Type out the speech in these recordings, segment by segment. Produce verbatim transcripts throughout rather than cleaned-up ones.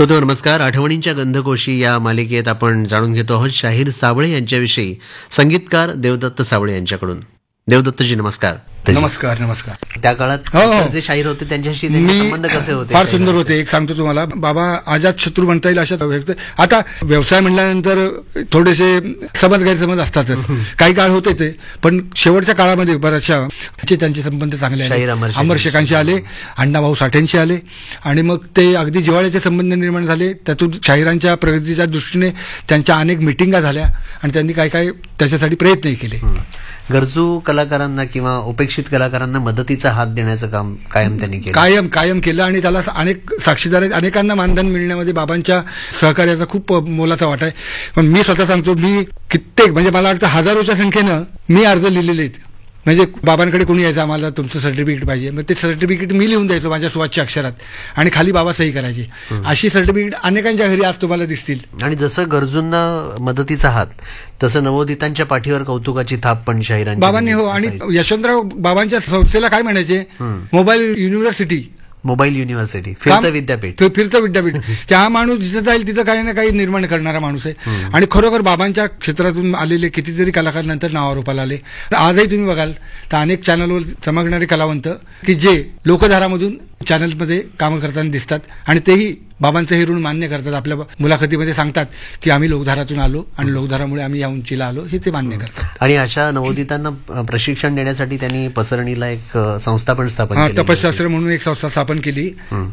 श्रोते नमस्कार. आठवणींच्या गंधकोशी या मालिकेत आपण जाणून घेतो आहोत शाहीर साबळे यांच्याविषयी संगीतकार देवदत्त साबळे यांच्याकडून. देवदत्तजी नमस्कार. नमस्कार. नमस्कार. त्या काळात जे शाहीर होते त्यांच्याशी संबंध कसे होते? फार सुंदर होते. एक सांगतो तुम्हाला, बाबा अजात शत्रू म्हणता येईल अशा व्यक्त. आता व्यवसाय म्हणल्यानंतर थोडेसे समज गैरसमज असतातच, काही काळ होते ते, पण शेवटच्या काळामध्ये बऱ्याचशा त्यांचे संबंध चांगले आले. अमर शेखांशी आले, अण्णाभाऊ साठेंशी आले, आणि मग ते अगदी जिव्हाळ्याचे संबंध निर्माण झाले. त्यातून शाहिरांच्या प्रगतीच्या दृष्टीने त्यांच्या अनेक मिटिंगा झाल्या आणि त्यांनी काय काय त्याच्यासाठी प्रयत्नही केले. गरजू कलाकारांना किंवा उपेक्षित कलाकारांना मदतीचा हात देण्याचं काम कायम त्यांनी केलं. कायम कायम केलं आणि त्याला अनेक साक्षीदार आहेत. अनेकांना मानधन मिळण्यामध्ये बाबांच्या सहकार्याचा खूप मोलाचा वाटा आहे. पण मी स्वतः सांगतो, मी कित्येक म्हणजे मला वाटतं हजारोच्या संख्येनं मी अर्ज लिहिलेले आहेत. म्हणजे बाबांकडे कोणी यायचं, आम्हाला तुमचं सर्टिफिकेट पाहिजे, मग ते सर्टिफिकेट मी लिहून द्यायचो माझ्या सुवाच्य अक्षरात, आणि खाली बाबा सही करायची. अशी सर्टिफिकेट अनेकांच्या घरी आज तुम्हाला दिसतील. आणि जसं गरजूंना मदतीचा हात, तसं नवोदितांच्या पाठीवर कौतुकाची थाप पण शाहिरांची बाबांनी. हो, आणि यशवंतराव बाबांच्या संस्थेला काय म्हणायचे, मोबाईल युनिव्हर्सिटी, मोबाईल युनिव्हर्सिटी, फिरतं विद्यापीठ. फिरतं विद्यापीठ की हा माणूस जिथं जाईल तिथं काही ना काही निर्माण करणारा माणूस आहे. आणि खरोखर बाबांच्या क्षेत्रातून आलेले कितीतरी कलाकार नंतर नावारूपाला आले. आजही तुम्ही बघाल तर अनेक चॅनलवर चमकणारे कलावंत की जे लोकधारामधून चॅनलमध्ये कामं करताना दिसतात, आणि तेही बाबांचं हे ऋण मान्य करतात. आपल्या मुलाखतीमध्ये सांगतात की आम्ही लोकधारातून आलो आणि लोकधारामुळे आम्ही या उंचीला आलो, हे ते मान्य करतात. आणि अशा नवोदितांना प्रशिक्षण देण्यासाठी त्यांनी पसरणीला एक संस्था पण स्थापन केली. तपशास्त्र म्हणून एक संस्था स्थापन केली.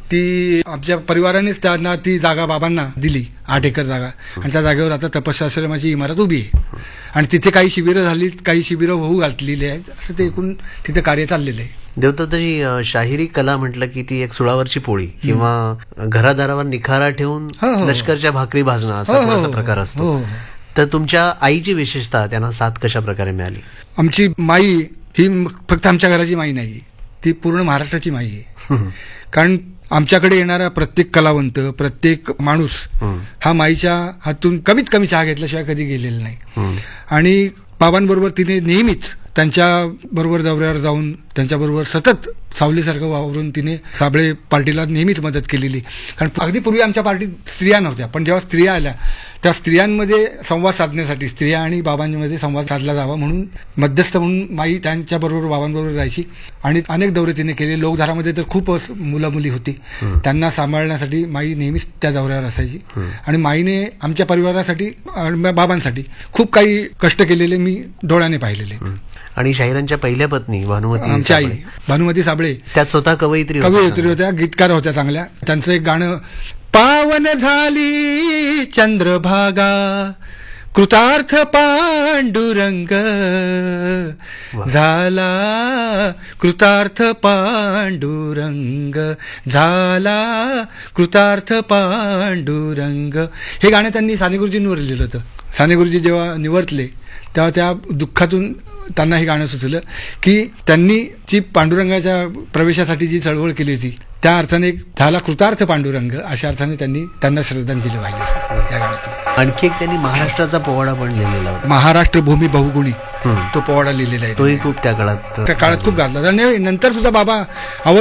ती आमच्या परिवारानेच त्यांना ती जागा बाबांना दिली, आठ एकर जागा, आणि त्या जागेवर आता तपशाश्रमाची इमारत उभी आहे. आणि तिथे काही शिबिरं झाली, काही शिबिरं होऊ घातलेली आहेत. असं ते एकूण तिथे कार्य चाललेलं आहे. देवदत्तजी, शाहिरी कला म्हटलं की ती एक सुळावरची पोळी किंवा घरादारावर निखारा ठेवून लष्करच्या भाकरी भाजणं असा प्रकार असतो. तर तुमच्या आईची विशेषता, त्यांना साथ कशा प्रकारे मिळाली? आमची माई ही फक्त आमच्या घराची माई नाही, ती पूर्ण महाराष्ट्राची माई आहे. कारण आमच्याकडे येणारा प्रत्येक कलावंत, प्रत्येक माणूस हा माईच्या हातून कमीत कमी चहा घेतल्याशिवाय कधी गेलेला नाही. आणि बाबांबरोबर तिने नेहमीच त्यांच्या बरोबर दौऱ्यावर जाऊन त्यांच्याबरोबर सतत सावलीसारखं वावरून तिने साबळे पार्टीला नेहमीच मदत केलेली. कारण अगदी पूर्वी आमच्या पार्टीत स्त्रिया नव्हत्या, पण जेव्हा स्त्रिया आल्या त्या स्त्रियांमध्ये संवाद साधण्यासाठी, स्त्रिया आणि बाबांमध्ये संवाद साधला जावा म्हणून मध्यस्थ म्हणून माई त्यांच्याबरोबर बाबांबरोबर जायची. आणि अनेक दौरे तिने केले. लोकधारामध्ये तर खूपच मुलं मुली होती, त्यांना सांभाळण्यासाठी माई नेहमीच त्या दौऱ्यावर असायची. आणि माईने आमच्या परिवारासाठी, बाबांसाठी खूप काही कष्ट केलेले मी डोळ्याने पाहिलेले. आणि शाहिरांच्या पहिल्या पत्नी भानुमती, आमची आई भानुमती साबळे, त्यात स्वतः कवयित्री कवयित्री होत्या, गीतकार होत्या चांगल्या. त्यांचं एक गाणं, पावन झाली चंद्रभागा कृतार्थ पांडुरंग झाला, कृतार्थ पांडुरंग झाला, कृतार्थ पांडुरंग. हे गाणं त्यांनी साने गुरुजींवर लिहिलं होतं. साने गुरुजी जेव्हा निवर्तले तेव्हा त्या दुःखातून त्यांना हे गाणं सुचलं की त्यांनी जी पांडुरंगाच्या प्रवेशासाठी जी चळवळ केली होती, त्या अर्थाने झाला कृतार्थ पांडुरंग, अशा अर्थाने त्यांनी त्यांना श्रद्धांजली वाहिली या गाण्यातून. आणखी एक त्यांनी महाराष्ट्राचा पोवाडा पण लिहिलेला होता, महाराष्ट्र भूमी बहुगुणी, तो पोवाडा लिहिलेला आहे. तोही खूप त्या काळात त्या काळात खूप गाजला. आणि नंतर सुद्धा बाबा